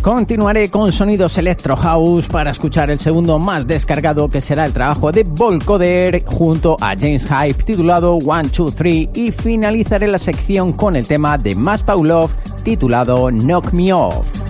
Continuaré con sonidos Electro House para escuchar el segundo más descargado, que será el trabajo de Volcoder junto a James Hype titulado 1, 2, 3, y finalizaré la sección con el tema de Mas Pavlov titulado Knock Me Off.